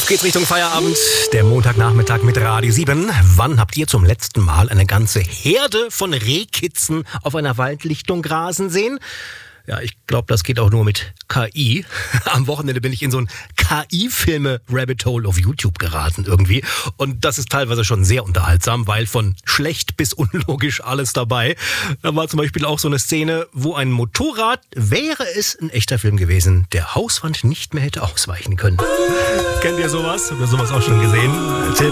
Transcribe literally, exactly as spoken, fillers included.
geht's Richtung Feierabend. Der Montagnachmittag mit Radio sieben. Wann habt ihr zum letzten Mal eine ganze Herde von Rehkitzen auf einer Waldlichtung grasen sehen? Ja, ich glaube, das geht auch nur mit K I. Am Wochenende bin ich in so ein K I-Filme-Rabbit-Hole auf YouTube geraten irgendwie. Und das ist teilweise schon sehr unterhaltsam, weil von schlecht bis unlogisch alles dabei. Da war zum Beispiel auch so eine Szene, wo ein Motorrad, wäre es ein echter Film gewesen, der Hauswand nicht mehr hätte ausweichen können. Kennt ihr sowas? Habt ihr sowas auch schon gesehen?